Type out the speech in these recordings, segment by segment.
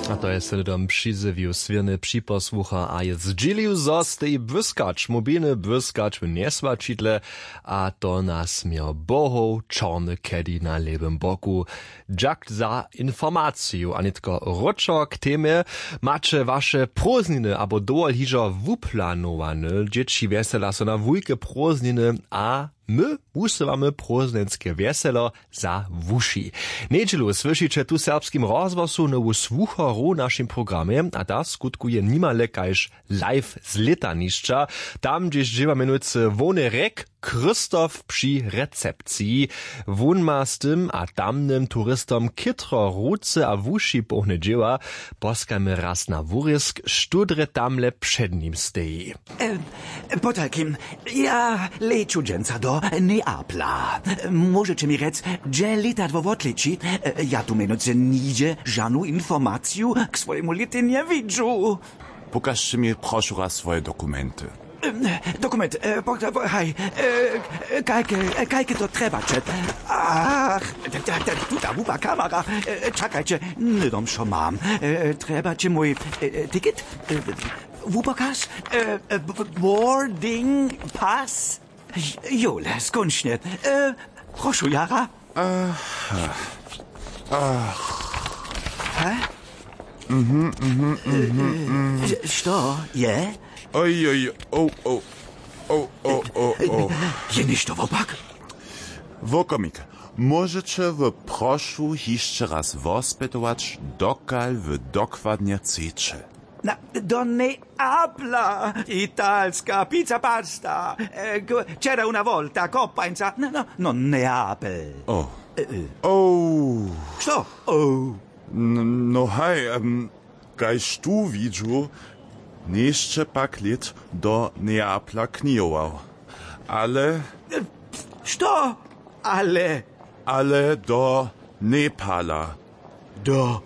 A to jest dom przyzywił swierny przyposłucha, a jest zdzilił zostaj błyskacz, mobilny błyskacz w niesłaczytle, a to nas miał boho czarny kedi na lewym boku. Dziak za informację, a nie tylko roczo k temie, macie wasze próżniny, abo dołal hiżo wuplanowane, dzieci wesela są na wujke próżniny, a my usywamy próżnenskie weselo za wuši. Niedzielu słyszycie tu serbskim rozwosu nowu słuchoru naszym programie, a ta skutkuje nimale kajż live z letaniszcza. Tam gdzieś dziewa minuty Wonerek Krzysztof przy recepcji. Wun ma z tym a tamnym turystom kitro ruce a wuši pohne dzieła. Poskajmy raz na wurysk, studre tamle przed nim stoi. Potakim, ja leču dženca do Neapla. Możecie mi rec, gdzie letadło w odliči? Ja tu minuce nigdzie żadną informację k swojemu letu nie widzę. Pokażcie mi proszę raz swoje dokumenty. Dokument, hej, kajke to treba čet. Ach, tuta wupa kamera. Czekajcie, nie dom šo mam. Treba ci mój ticket? Wupakas? Boarding pass? Jole, skończnie. Proszę, Jara. Hä? Co? Je? Oj, Je ništo wopak? Wokomik, możecie w proszu jeszcze raz wospytować, dokal wy dokładnie chcecie. Do Neapla, italska pizza pasta, c'era una volta, koppańca, no Neapel. Co? No hej, kajż tu widzu, jeszcze pak lit do Neapla knijował. Ale... Co? Ale do Nepala. Do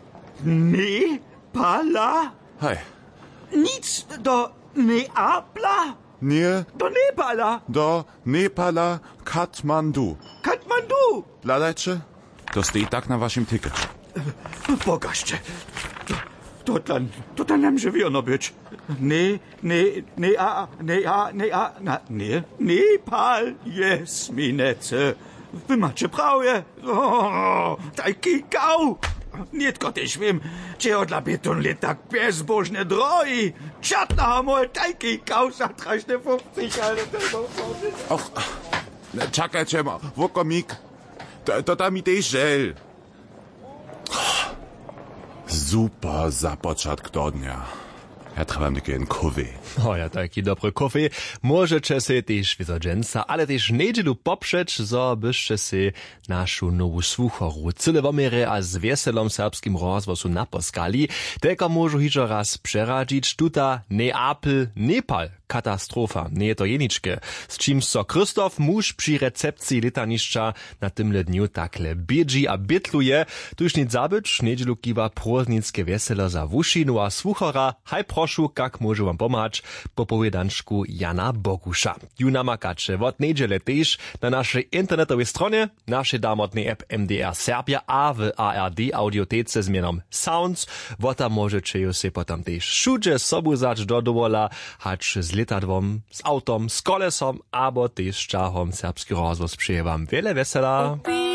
Nepala? Hej. Nic do Neapla? Nie. Do Nepala? Do Nepala, Katmandu. Katmandu? Ladajcie? To stoi tak na waszym ticket. Pokażcie. To tam nie wiono być. Nepal jest minece. Wy macie prawie. Taki kał. Nie tylko też wiem, czy odla beton let tak bezbożne drogi. Czatna mol taki kał zatrażne 50, ale tego Och, czekajcie ma, wokomik. To tam i tej żel. Super za początek do dnia. Ja trzeba mi jeden kowy. O ja, taki dobry kofi. Możecie se też wiedzodzenca, ale też niedzielu poprzeć, zo byście se naszą nową słuchoru cyle womere a z weselom serbskim rozwosu naposkali. Tylko może hiżo raz przeradzić, tuta Neapel, Nepal. Katastrofa, nie to jeniczke. Z czym so Krzysztof muż przy recepcji letaniszcza na tymle dniu takle biedzi a bitluje. Tuż nic zabyć, niedzielu kiwa próżnickie weselo za wuši, no a słuchora, haj proszu, kak może wam pomać, po powiedanczku Jana Bogusza. Ju namakacze od niedziele też na naszej internetowej stronie, naszej damotnej app MDR Serbia, a w ARD audiotece z mianom Sounds. Wota możecie ju se potem też wszędzie sobu zać do dowola, hać z letadłom, z autom, z kolesom, abo też czahom serbski rozwoz przyje wam wiele wesela.